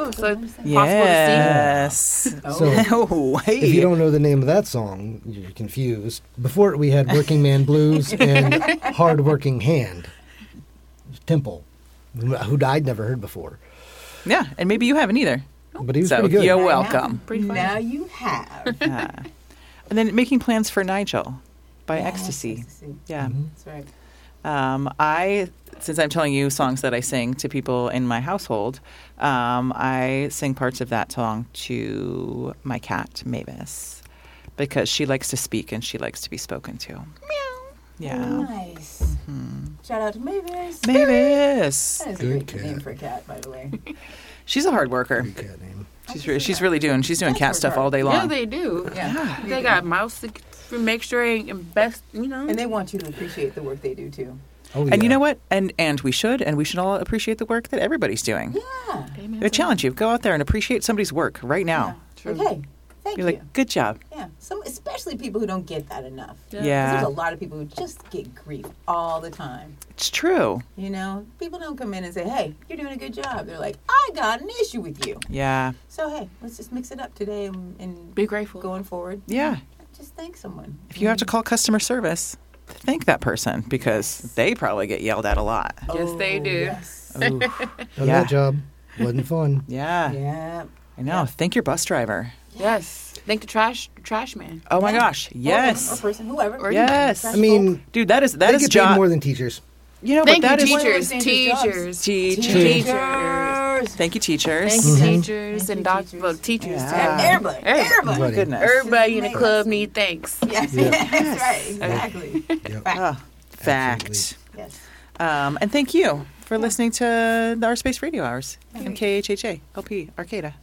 Oh, so it's possible Yes. to see. Oh, hey. If you don't know the name of that song, you're confused. Before we had Working Man Blues and Hard Working Hand. Temple, who I'd never heard before. Yeah, and maybe you haven't either. But he was So pretty good. you're welcome. Pretty funny. Now you have. Yeah. And then Making Plans for Nigel by Yes, Ecstasy. Yeah. That's right. Since I'm telling you songs that I sing to people in my household, I sing parts of that song to my cat, Mavis, because she likes to speak and she likes to be spoken to. Meow. Yeah. Nice. Shout out to Mavis. Mavis. That is a Good great name cat. for a cat, by the way. She's a hard worker. Good cat name. She's really doing cat stuff all day Yeah, long. they do. Yeah. They got mouse to make sure and best, And they want you to appreciate the work they do, too. Oh, And yeah. you know what? And we should all appreciate the work that everybody's doing. Yeah. I challenge you, go out there and appreciate somebody's work right now. Like, hey, thank You're you. like, good job. Yeah. Especially people who don't get that enough. Yeah. 'Cause there's a lot of people who just get grief all the time. It's true. You know, people don't come in and say, hey, you're doing a good job. They're like, I got an issue with you. Yeah. So, hey, let's just mix it up today and Be grateful. going forward. Yeah. Just thank someone. If you have to call customer service, thank that person because they probably get yelled at a lot. Yes, they do. Yes. Ooh. Done Yeah. that job. Wasn't fun. Yeah. Yeah. I know. Thank your bus driver. Yes. Thank the trash man. Oh my Yeah. gosh. Or Yes. person, whoever. Or Yes. I mean, Dude, that is they get paid job. more than teachers. You know, Thank but you, that is teachers. Teachers. Teachers. Teachers. Thank you, teachers. Thank you, Mhm. teachers and doctors. Well, teachers. Yeah. too. Everybody. Everybody. Everybody. Goodness. Everybody in the club need thanks. Yes. Yeah. That's right. Exactly. Yep. Oh, fact. Absolutely. Yes. And thank you for listening to the Our Space Radio Hours and KHHA LP Arcata.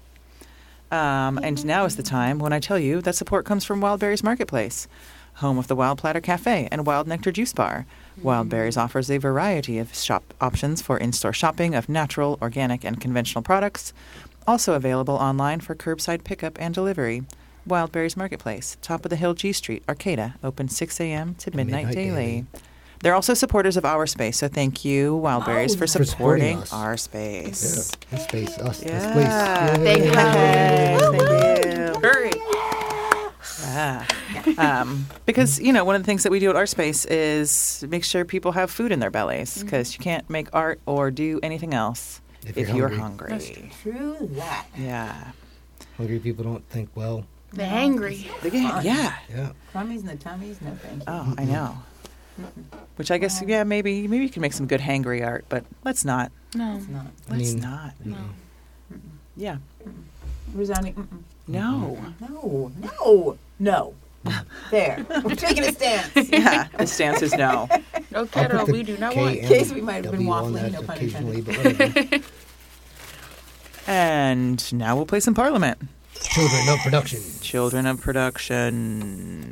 And now is the time when I tell you that support comes from Wild Berries Marketplace, home of the Wild Platter Cafe and Wild Nectar Juice Bar. Wild Berries offers a variety of shop options for in-store shopping of natural, organic, and conventional products. Also available online for curbside pickup and delivery. Wild Berries Marketplace, top of the hill, G Street, Arcata, open 6 a.m. to midnight Midnight daily. daily. They're also supporters of Our Space, so thank you, Wild Berries, for For supporting supporting us. Our Yeah. Space. This space, us, Yeah. this place. Thank you. Thank you. Hurry. Yeah. Because, one of the things that we do at Our Space is make sure people have food in their bellies because you can't make art or do anything else if you're hungry. True that. Yeah. Hungry people don't think well. They're angry. Yeah. Yeah. Crummies and the tummies, no thank you. Oh, I know. Which I guess, maybe you can make some good hangry art, but let's not. No. It's not. Let's not. No. Yeah. Resounding. No. No. No. No. There. We're taking a stance. Yeah. The stance is no. No I'll kettle, put the we do not K want. In case we might have been W on waffling, that no pun occasionally, intended. but whatever. And now we'll play some Parliament. Children of production. Children of Production.